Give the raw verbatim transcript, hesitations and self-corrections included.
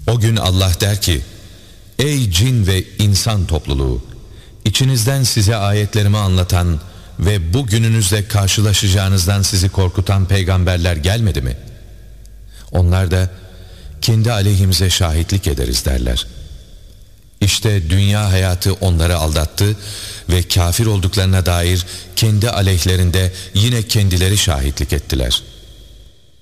O gün Allah der ki, ey cin ve insan topluluğu, içinizden size ayetlerimi anlatan ve bu gününüzle karşılaşacağınızdan sizi korkutan peygamberler gelmedi mi? Onlar da kendi aleyhimize şahitlik ederiz derler. İşte dünya hayatı onları aldattı ve kafir olduklarına dair kendi aleyhlerinde yine kendileri şahitlik ettiler.